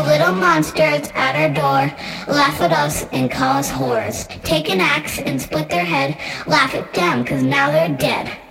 little monsters at our door, laugh at us and call us whores. Take an axe and split their head, laugh at them 'cause now they're dead.